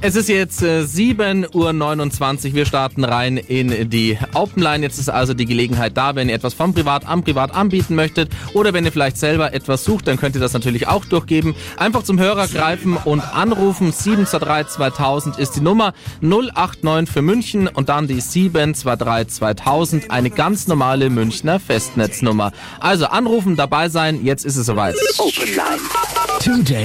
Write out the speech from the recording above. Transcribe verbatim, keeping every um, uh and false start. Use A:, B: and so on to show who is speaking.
A: Es ist jetzt äh, sieben Uhr neunundzwanzig. Wir starten rein in die Openline. Jetzt ist also die Gelegenheit da, wenn ihr etwas vom Privat am Privat anbieten möchtet oder wenn ihr vielleicht selber etwas sucht, dann könnt ihr das natürlich auch durchgeben. Einfach zum Hörer greifen und anrufen. sieben zwei drei zweitausend ist die Nummer. null acht neun für München und dann die sieben zwei drei zweitausend. Eine ganz normale Münchner Festnetznummer. Also anrufen, dabei sein. Jetzt ist es soweit.
B: Openline.
C: Today.